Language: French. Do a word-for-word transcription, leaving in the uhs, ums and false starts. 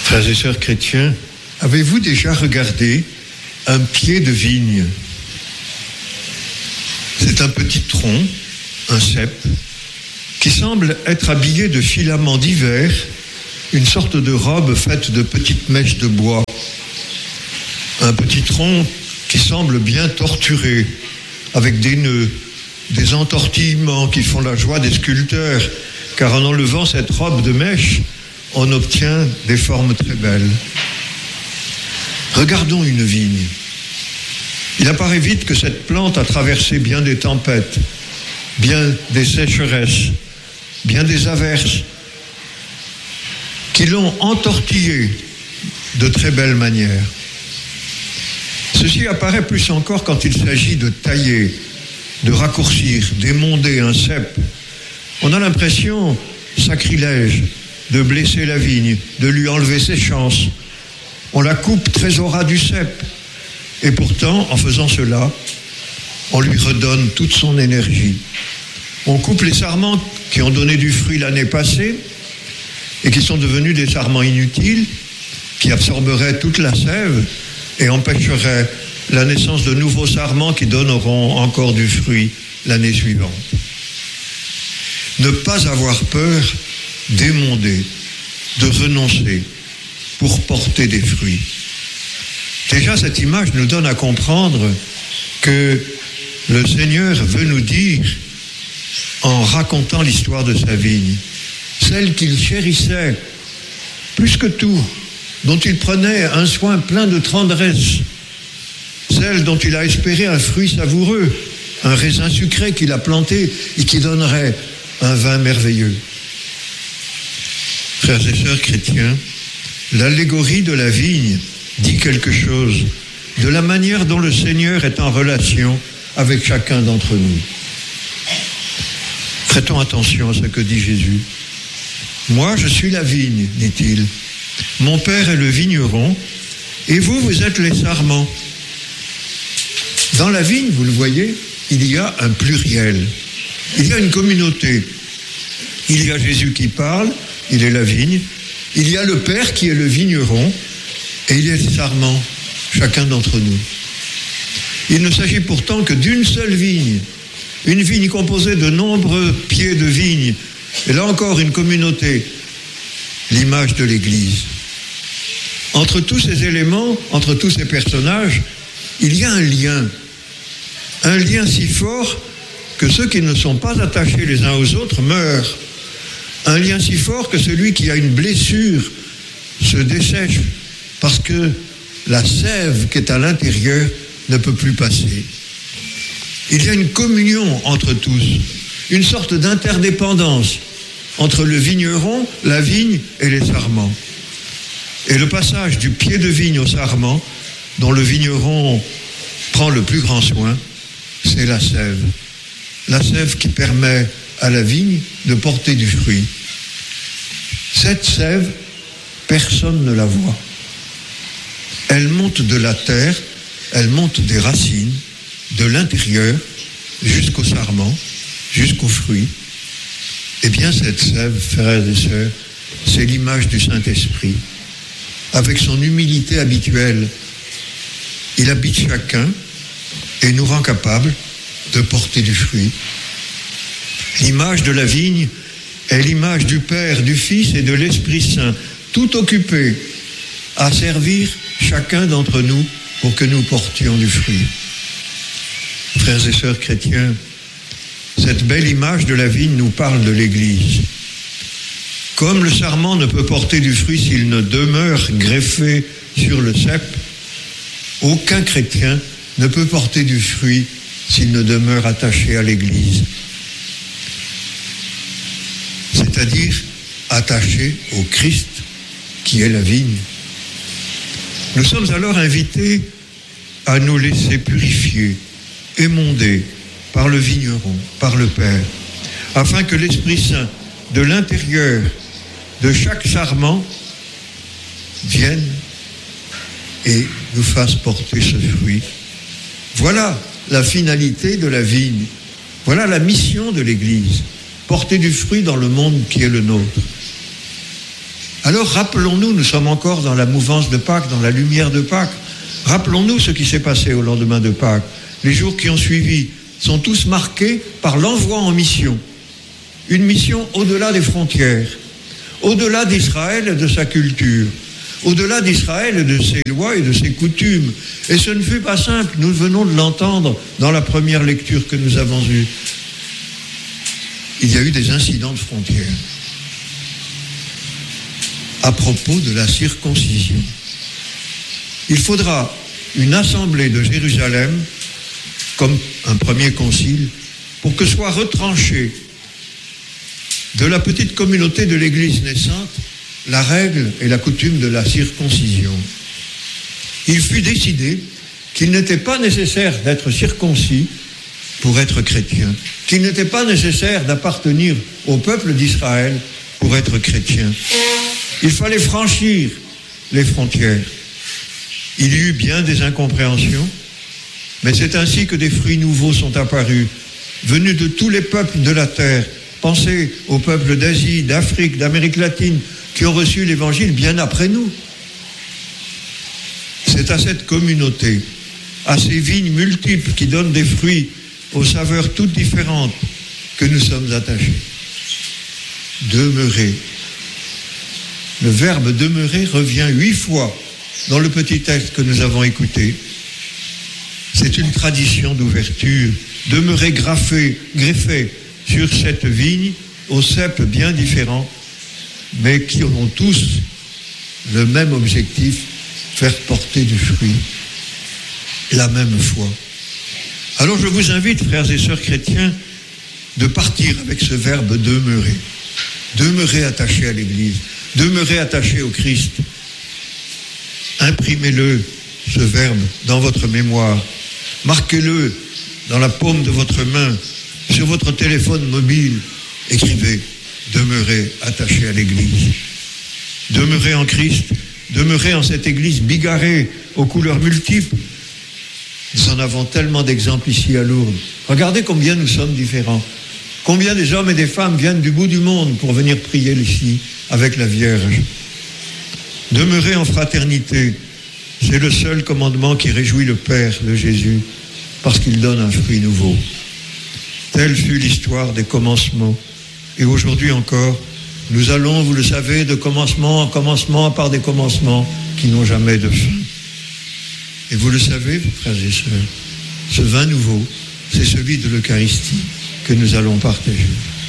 Frères et sœurs chrétiens, avez-vous déjà regardé un pied de vigne? C'est un petit tronc, un cep, qui semble être habillé de filaments divers, une sorte de robe faite de petites mèches de bois. Un petit tronc qui semble bien torturé, avec des nœuds, des entortillements qui font la joie des sculpteurs, car en enlevant cette robe de mèche, on obtient des formes très belles. Regardons une vigne. Il apparaît vite que cette plante a traversé bien des tempêtes, bien des sécheresses, bien des averses, qui l'ont entortillée de très belle manière. Ceci apparaît plus encore quand il s'agit de tailler, de raccourcir, d'émonder un cep. On a l'impression, sacrilège, de blesser la vigne, de lui enlever ses chances. On la coupe très au ras du cep. Et pourtant, en faisant cela, on lui redonne toute son énergie. On coupe les sarments qui ont donné du fruit l'année passée et qui sont devenus des sarments inutiles, qui absorberaient toute la sève et empêcheraient la naissance de nouveaux sarments qui donneront encore du fruit l'année suivante. Ne pas avoir peur d'émonder, de renoncer pour porter des fruits. Déjà, cette image nous donne à comprendre que le Seigneur veut nous dire, en racontant l'histoire de sa vigne, celle qu'il chérissait plus que tout, dont il prenait un soin plein de tendresse, celle dont il a espéré un fruit savoureux, un raisin sucré qu'il a planté et qui donnerait un vin merveilleux. Frères et sœurs chrétiens, l'allégorie de la vigne dit quelque chose de la manière dont le Seigneur est en relation avec chacun d'entre nous. Prêtons attention à ce que dit Jésus. Moi, je suis la vigne, dit-il. Mon Père est le vigneron, et vous, vous êtes les sarments. Dans la vigne, vous le voyez, il y a un pluriel. Il y a une communauté. Il y a Jésus qui parle, il est la vigne. Il y a le Père qui est le vigneron, et il y a les sarments, chacun d'entre nous. Il ne s'agit pourtant que d'une seule vigne, une vigne composée de nombreux pieds de vigne, et là encore une communauté, l'image de l'Église. Entre tous ces éléments, entre tous ces personnages, il y a un lien, un lien si fort que ceux qui ne sont pas attachés les uns aux autres meurent. Un lien si fort que celui qui a une blessure se dessèche parce que la sève qui est à l'intérieur ne peut plus passer. Il y a une communion entre tous, une sorte d'interdépendance entre le vigneron, la vigne et les sarments. Et le passage du pied de vigne au sarment, dont le vigneron prend le plus grand soin, c'est la sève. La sève qui permet à la vigne de porter du fruit. Cette sève, personne ne la voit. Elle monte de la terre, elle monte des racines, de l'intérieur jusqu'au sarment, jusqu'au fruit. Eh bien, cette sève, frères et sœurs, c'est l'image du Saint-Esprit. Avec son humilité habituelle, il habite chacun et nous rend capables de porter du fruit. L'image de la vigne est l'image du Père, du Fils et de l'Esprit Saint, tout occupés à servir chacun d'entre nous pour que nous portions du fruit. Frères et sœurs chrétiens, cette belle image de la vigne nous parle de l'Église. Comme le sarment ne peut porter du fruit s'il ne demeure greffé sur le cep, aucun chrétien ne peut porter du fruit s'il ne demeure attaché à l'Église. C'est-à-dire attaché au Christ qui est la vigne. Nous sommes alors invités à nous laisser purifier, émonder par le vigneron, par le Père, afin que l'Esprit Saint de l'intérieur de chaque sarment vienne et nous fasse porter ce fruit. Voilà la finalité de la vigne. Voilà la mission de l'Église. Porter du fruit dans le monde qui est le nôtre. Alors rappelons-nous, nous sommes encore dans la mouvance de Pâques, dans la lumière de Pâques. Rappelons-nous ce qui s'est passé au lendemain de Pâques. Les jours qui ont suivi sont tous marqués par l'envoi en mission. Une mission au-delà des frontières, au-delà d'Israël et de sa culture, au-delà d'Israël et de ses lois et de ses coutumes. Et ce ne fut pas simple, nous venons de l'entendre dans la première lecture que nous avons eue. Il y a eu des incidents de frontières à propos de la circoncision. Il faudra une assemblée de Jérusalem, comme un premier concile, pour que soit retranchée de la petite communauté de l'Église naissante la règle et la coutume de la circoncision. Il fut décidé qu'il n'était pas nécessaire d'être circoncis pour être chrétien, qu'il n'était pas nécessaire d'appartenir au peuple d'Israël pour être chrétien. Il fallait franchir les frontières. Il y eut bien des incompréhensions, mais c'est ainsi que des fruits nouveaux sont apparus, venus de tous les peuples de la terre. Pensez aux peuples d'Asie, d'Afrique, d'Amérique latine, qui ont reçu l'Évangile bien après nous. C'est à cette communauté, à ces vignes multiples qui donnent des fruits aux saveurs toutes différentes, que nous sommes attachés. Demeurer. Le verbe demeurer revient huit fois dans le petit texte que nous avons écouté. C'est une tradition d'ouverture. Demeurer graffé, greffé sur cette vigne aux cèpes bien différents, mais qui ont tous le même objectif, faire porter du fruit, la même foi. Alors je vous invite, frères et sœurs chrétiens, de partir avec ce verbe demeurer. Demeurer attaché à l'Église, demeurer attaché au Christ. Imprimez-le, ce verbe, dans votre mémoire. Marquez-le dans la paume de votre main, sur votre téléphone mobile. Écrivez, demeurez attaché à l'Église. Demeurez en Christ, demeurez en cette Église bigarrée, aux couleurs multiples. Nous en avons tellement d'exemples ici à Lourdes. Regardez combien nous sommes différents. Combien des hommes et des femmes viennent du bout du monde pour venir prier ici avec la Vierge. Demeurez en fraternité. C'est le seul commandement qui réjouit le Père de Jésus, parce qu'il donne un fruit nouveau. Telle fut l'histoire des commencements. Et aujourd'hui encore, nous allons, vous le savez, de commencement en commencement par des commencements qui n'ont jamais de fin. Et vous le savez, frères et sœurs, ce vin nouveau, c'est celui de l'Eucharistie que nous allons partager.